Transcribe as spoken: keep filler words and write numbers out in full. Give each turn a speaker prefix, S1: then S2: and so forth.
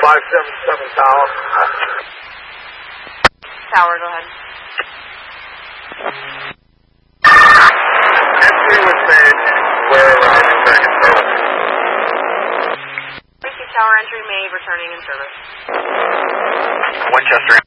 S1: five seven seven Tower.
S2: Tower, go ahead.
S1: Entry was made where uh, returning in service.
S2: Thank you, Tower entry made, returning in service.
S1: Winchester